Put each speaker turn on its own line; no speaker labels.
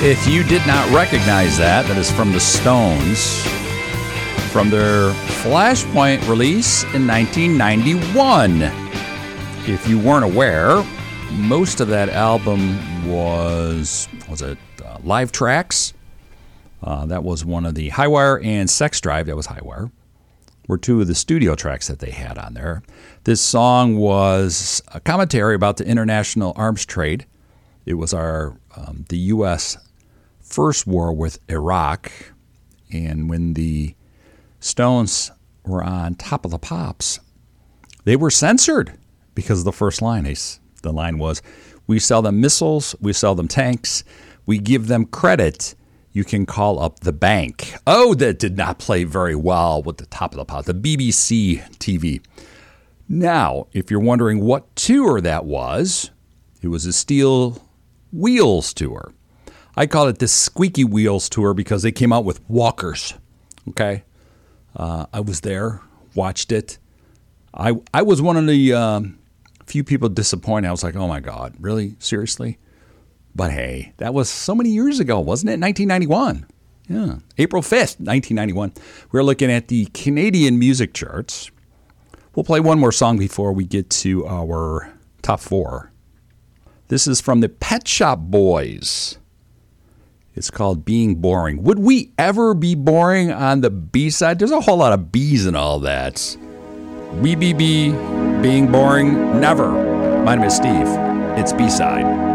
If you did not recognize that, that is from the Stones, from their Flashpoint release in 1991. If you weren't aware, most of that album was live tracks. That was one of the Highwire, and Sex Drive, that was Highwire, were two of the studio tracks that they had on there. This song was a commentary about the international arms trade. It was the U.S. first war with Iraq, and when the Stones were on Top of the Pops, they were censored because of the first line. The line was, "We sell them missiles, we sell them tanks, we give them credit, you can call up the bank." Oh, that did not play very well with the Top of the Pops, the BBC TV. Now, if you're wondering what tour that was, it was a Steel Wheels tour. I call it the Squeaky Wheels tour because they came out with walkers. Okay, I was there, watched it. I was one of the few people disappointed. I was like, oh my God, really? Seriously? But hey, that was so many years ago, wasn't it? 1991. Yeah, April 5th, 1991. We're looking at the Canadian music charts. We'll play one more song before we get to our top four. This is from the Pet Shop Boys. It's called Being Boring. Would we ever be boring on the B-side? There's a whole lot of B's in all that. BBB, being boring, never. My name is Steve. It's B-side.